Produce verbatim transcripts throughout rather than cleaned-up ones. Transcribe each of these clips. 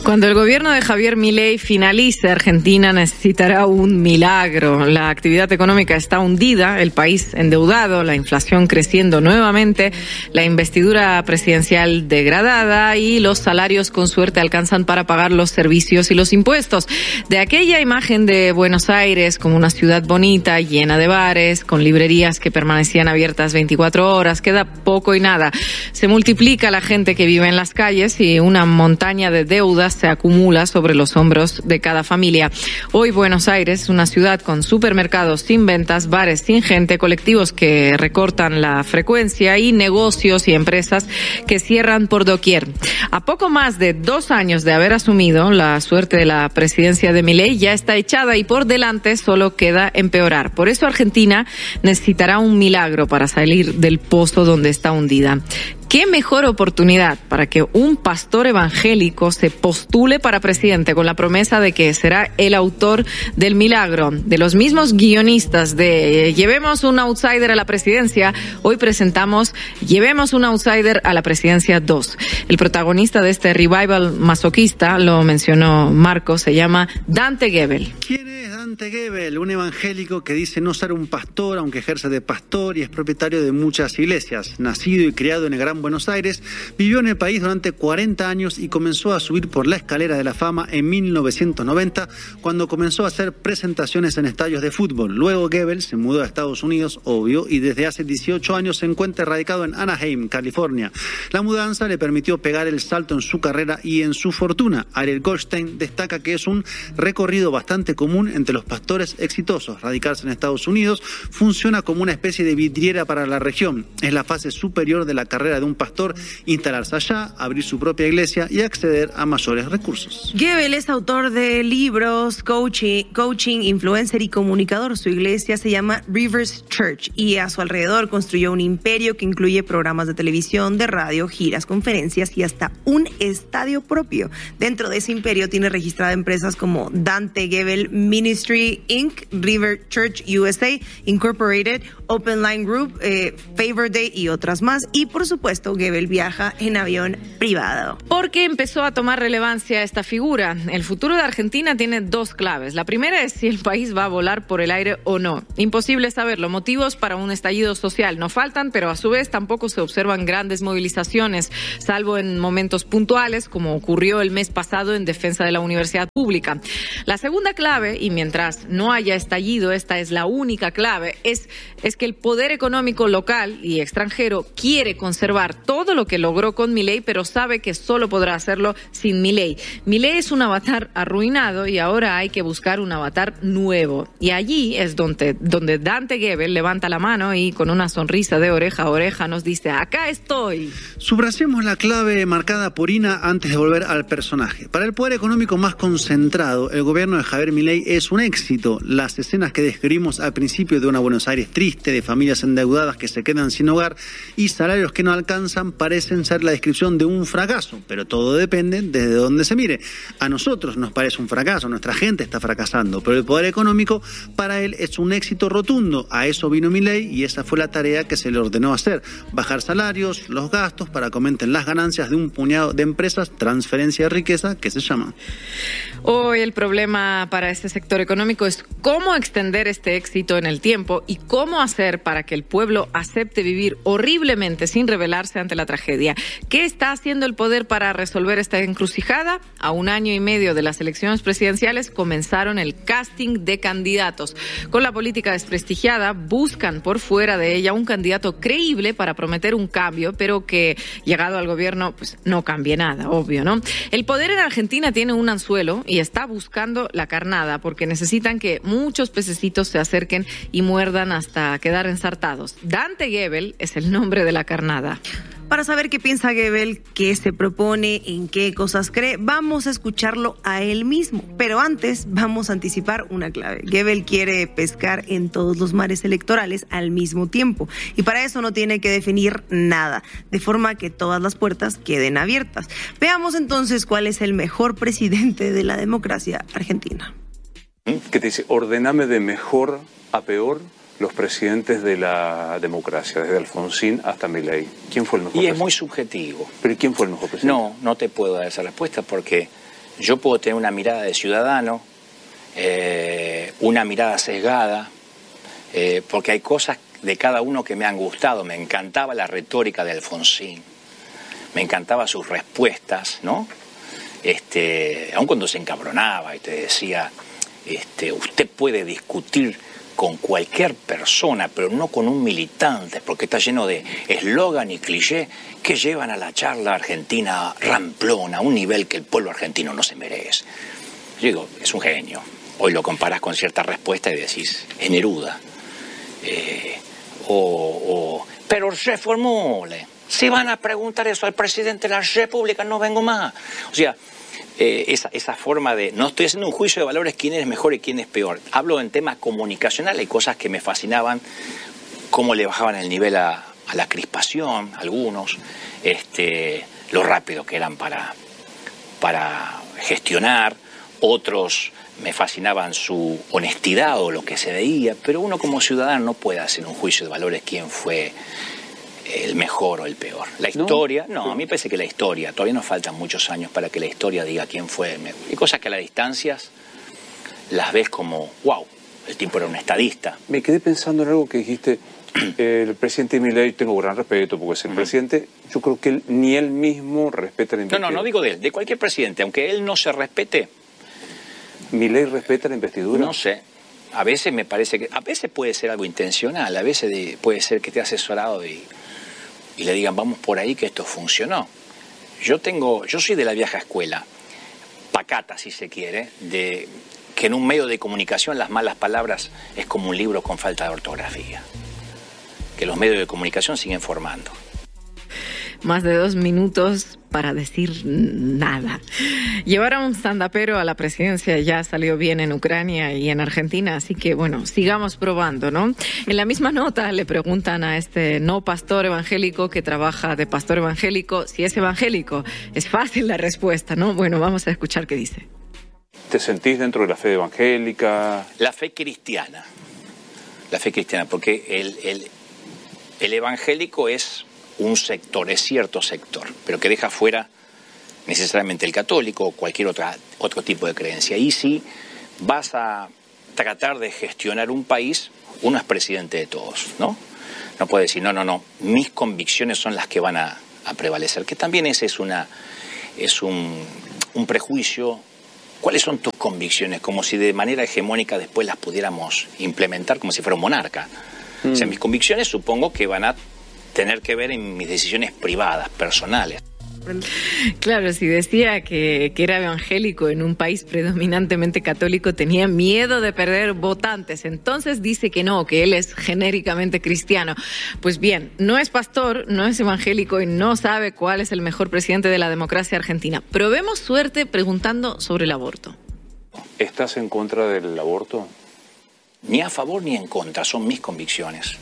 Cuando el gobierno de Javier Milei finalice, Argentina necesitará un milagro. La actividad económica está hundida, el país endeudado, la inflación creciendo nuevamente, la investidura presidencial degradada y los salarios con suerte alcanzan para pagar los servicios y los impuestos. De aquella imagen de Buenos Aires como una ciudad bonita, llena de bares, con librerías que permanecían abiertas veinticuatro horas, queda poco y nada. Se multiplica la gente que vive en las calles y una montaña de deudas se acumula sobre los hombros de cada familia. Hoy Buenos Aires es una ciudad con supermercados sin ventas, bares sin gente, colectivos que recortan la frecuencia y negocios y empresas que cierran por doquier. A poco más de dos años de haber asumido, la suerte de la presidencia de Milei ya está echada y por delante solo queda empeorar. Por eso Argentina necesitará un milagro para salir del pozo donde está hundida. ¿Qué mejor oportunidad para que un pastor evangélico se postule para presidente con la promesa de que será el autor del milagro? De los mismos guionistas de Llevemos un outsider a la presidencia, hoy presentamos Llevemos un outsider a la presidencia dos. El protagonista de este revival masoquista, lo mencionó Marco, se llama Dante Gebel. ¿Quién es Dante Gebel? Un evangélico que dice no ser un pastor, aunque ejerce de pastor y es propietario de muchas iglesias. Nacido y criado en el Gran Buenos Aires, vivió en el país durante cuarenta años y comenzó a subir por la escalera de la fama en mil novecientos noventa, cuando comenzó a hacer presentaciones en estadios de fútbol. Luego Gebel se mudó a Estados Unidos, obvio, y desde hace dieciocho años se encuentra radicado en Anaheim, California. La mudanza le permitió pegar el salto en su carrera y en su fortuna. Ariel Goldstein destaca que es un recorrido bastante común entre los pastores exitosos. Radicarse en Estados Unidos funciona como una especie de vidriera para la región. Es la fase superior de la carrera de un pastor, instalarse allá, abrir su propia iglesia y acceder a mayores recursos. Gebel es autor de libros, coaching, coaching, influencer y comunicador. Su iglesia se llama Rivers Church y a su alrededor construyó un imperio que incluye programas de televisión, de radio, giras, conferencias y hasta un estadio propio. Dentro de ese imperio tiene registrada empresas como Dante Gebel Ministry incorporated, River Church U S A Incorporated, Open Line Group, eh, Favor Day y otras más. Y por supuesto, Gebel viaja en avión privado. ¿Por qué empezó a tomar relevancia esta figura? El futuro de Argentina tiene dos claves. La primera es si el país va a volar por el aire o no. Imposible saberlo. Motivos para un estallido social no faltan, pero a su vez tampoco se observan grandes movilizaciones, salvo en momentos puntuales, como ocurrió el mes pasado en defensa de la universidad pública. La segunda clave, y mientras no haya estallido, esta es la única clave, es, es que el poder económico local y extranjero quiere conservar todo lo que logró con Milei, pero sabe que solo podrá hacerlo sin Milei. Milei es un avatar arruinado y ahora hay que buscar un avatar nuevo. Y allí es donde, donde Dante Gebel levanta la mano y con una sonrisa de oreja a oreja nos dice: acá estoy. Subrayemos la clave marcada por Ina antes de volver al personaje. Para el poder económico más concentrado, el gobierno de Javier Milei es un éxito. Las escenas que describimos al principio de una Buenos Aires triste, de familias endeudadas que se quedan sin hogar y salarios que no alcanzan, parecen ser la descripción de un fracaso, pero todo depende desde dónde se mire. A nosotros nos parece un fracaso, nuestra gente está fracasando, pero el poder económico para él es un éxito rotundo. A eso vino Milei y esa fue la tarea que se le ordenó hacer: bajar salarios, los gastos para que aumenten las ganancias de un puñado de empresas, transferencia de riqueza, que se llama. Hoy el problema para este sector económico es cómo extender este éxito en el tiempo y cómo hacer para que el pueblo acepte vivir horriblemente sin rebelarse ante la tragedia. ¿Qué está haciendo el poder para resolver esta encrucijada? A un año y medio de las elecciones presidenciales comenzaron el casting de candidatos. Con la política desprestigiada, buscan por fuera de ella un candidato creíble para prometer un cambio, pero que, llegado al gobierno, pues no cambie nada, obvio, ¿no? El poder en Argentina tiene un anzuelo y está buscando la carnada, porque necesitan que muchos pececitos se acerquen y muerdan hasta quedar ensartados. Dante Gebel es el nombre de la carnada. Para saber qué piensa Gebel, qué se propone, en qué cosas cree, vamos a escucharlo a él mismo. Pero antes vamos a anticipar una clave. Gebel quiere pescar en todos los mares electorales al mismo tiempo. Y para eso no tiene que definir nada, de forma que todas las puertas queden abiertas. Veamos entonces cuál es el mejor presidente de la democracia argentina. Que te dice, ordename de mejor a peor los presidentes de la democracia, desde Alfonsín hasta Milei. ¿Quién fue el mejor Y presidente? es muy subjetivo. ¿Pero quién fue el mejor presidente? No, no te puedo dar esa respuesta porque yo puedo tener una mirada de ciudadano, eh, una mirada sesgada, eh, porque hay cosas de cada uno que me han gustado. Me encantaba la retórica de Alfonsín, me encantaba sus respuestas, ¿no? Este, aun cuando se encabronaba y te decía, este, usted puede discutir con cualquier persona, pero no con un militante, porque está lleno de eslogan y cliché que llevan a la charla argentina ramplona, a un nivel que el pueblo argentino no se merece. Yo digo, es un genio. Hoy lo comparás con cierta respuesta y decís, es Neruda. Eh, o, o, pero reformule. Si van a preguntar eso al presidente de la República, no vengo más. O sea, eh, esa, esa forma de... No estoy haciendo un juicio de valores quién es mejor y quién es peor. Hablo en temas comunicacionales, hay cosas que me fascinaban, cómo le bajaban el nivel a, a la crispación, algunos, este, lo rápido que eran para, para gestionar, otros me fascinaban su honestidad o lo que se veía, pero uno como ciudadano no puede hacer un juicio de valores quién fue el mejor o el peor. La historia, no, no, a mí me parece que la historia, todavía nos faltan muchos años para que la historia diga quién fue el mejor. Hay cosas que a las distancias las ves como, wow, el tipo era un estadista. Me quedé pensando en algo que dijiste, eh, el presidente Milei, tengo gran respeto porque es el uh-huh. presidente, yo creo que él, ni él mismo respeta la investidura. No, no, no digo de él, de cualquier presidente, aunque él no se respete. ¿Milei respeta la investidura? No sé. A veces me parece que... A veces puede ser algo intencional, a veces de, puede ser que esté asesorado y, y le digan, vamos por ahí que esto funcionó. Yo tengo... Yo soy de la vieja escuela, pacata si se quiere, de que en un medio de comunicación las malas palabras es como un libro con falta de ortografía. Que los medios de comunicación siguen formando. Más de dos minutos para decir nada. Llevar a un standupero a la presidencia ya salió bien en Ucrania y en Argentina, así que bueno, sigamos probando, ¿no? En la misma nota le preguntan a este no pastor evangélico que trabaja de pastor evangélico si es evangélico. Es fácil la respuesta, ¿no? Bueno, vamos a escuchar qué dice. ¿Te sentís dentro de la fe evangélica? La fe cristiana. La fe cristiana, porque el, el, el evangélico es un sector, es cierto sector, pero que deja fuera necesariamente el católico o cualquier otra, otro tipo de creencia. Y si vas a tratar de gestionar un país, uno es presidente de todos, ¿no? No puede decir, no, no, no, mis convicciones son las que van a, a prevalecer, que también ese es, una, es un, un prejuicio. ¿Cuáles son tus convicciones? Como si de manera hegemónica después las pudiéramos implementar como si fuera un monarca. Mm. O sea, mis convicciones supongo que van a tener que ver en mis decisiones privadas, personales. Claro, si decía que, que era evangélico en un país predominantemente católico, tenía miedo de perder votantes. Entonces dice que no, que él es genéricamente cristiano. Pues bien, no es pastor, no es evangélico y no sabe cuál es el mejor presidente de la democracia argentina. Probemos suerte preguntando sobre el aborto. ¿Estás en contra del aborto? Ni a favor ni en contra, son mis convicciones.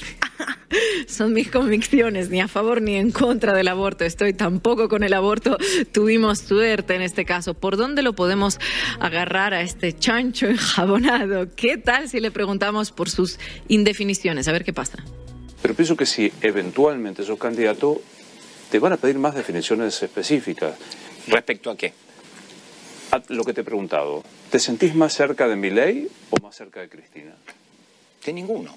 Son mis convicciones, ni a favor ni en contra del aborto. Estoy tampoco con el aborto. Tuvimos suerte en este caso. ¿Por dónde lo podemos agarrar a este chancho enjabonado? ¿Qué tal si le preguntamos por sus indefiniciones? A ver qué pasa. Pero pienso que si eventualmente sos candidato, te van a pedir más definiciones específicas. ¿Respecto a qué? A lo que te he preguntado. ¿Te sentís más cerca de Milei o más cerca de Cristina? De ninguno.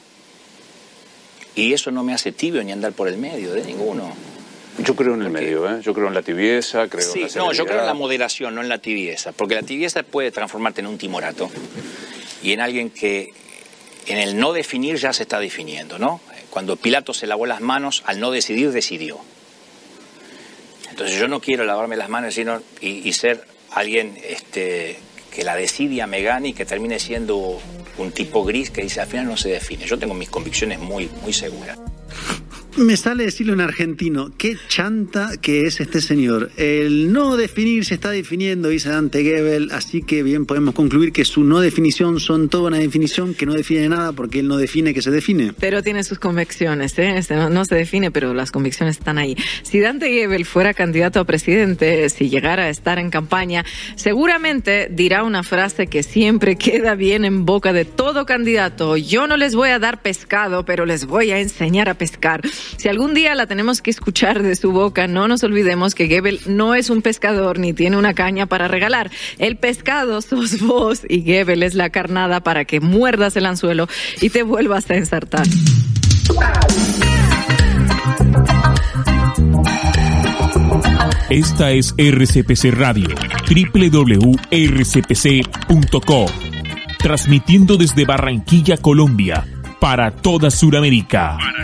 Y eso no me hace tibio ni andar por el medio, de ninguno. Yo creo en el porque... medio, ¿eh? Yo creo en la tibieza, creo sí, en la serenidad. No, yo creo en la moderación, no en la tibieza. Porque la tibieza puede transformarte en un timorato y en alguien que en el no definir ya se está definiendo, ¿no? Cuando Pilato se lavó las manos, al no decidir, decidió. Entonces yo no quiero lavarme las manos sino, y, y ser alguien este, que la desidia me gane y que termine siendo un tipo gris que dice al final no se define. Yo tengo mis convicciones muy, muy seguras. Me sale decirlo en argentino, qué chanta que es este señor. El no definir se está definiendo, dice Dante Gebel, así que bien podemos concluir que su no definición son toda una definición que no define nada porque él no define que se define. Pero tiene sus convicciones, ¿eh? Este no, no se define, pero las convicciones están ahí. Si Dante Gebel fuera candidato a presidente, si llegara a estar en campaña, seguramente dirá una frase que siempre queda bien en boca de todo candidato. Yo no les voy a dar pescado, pero les voy a enseñar a pescar. Si algún día la tenemos que escuchar de su boca, no nos olvidemos que Goebbels no es un pescador ni tiene una caña para regalar. El pescado sos vos y Goebbels es la carnada para que muerdas el anzuelo y te vuelvas a ensartar. Esta es R C P C Radio, doble u doble u doble u punto r c p c punto co, transmitiendo desde Barranquilla, Colombia, para toda Sudamérica.